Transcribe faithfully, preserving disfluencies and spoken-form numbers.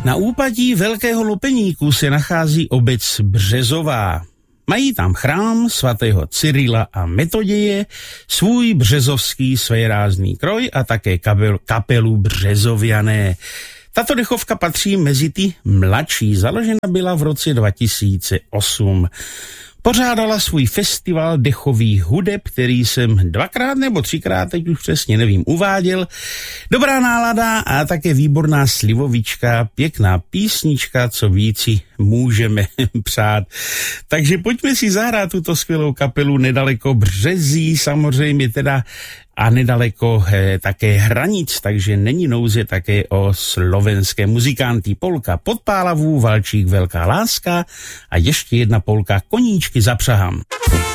Na úpatí Velkého Lupeníku se nachází obec Březová. Mají tam chrám svatého Cyrila a Metoděje, svůj březovský svérázný kroj a také kapelu, kapelu Březoviané. Tato dechovka patří mezi ty mladší, založena byla v roce dva tisíce osm. Pořádala svůj festival dechových hudeb, který jsem dvakrát nebo třikrát, teď už přesně nevím, uváděl. Dobrá nálada a také výborná slivovička, pěkná písnička, co víci můžeme přát. Takže pojďme si zahrát tuto skvělou kapelu nedaleko Březí, samozřejmě teda a nedaleko eh, také hranic, takže není nouze také o slovenské muzikanty. Polka Podpálavů, Valčík Velká láska a ještě jedna polka Koníčky zapřahám.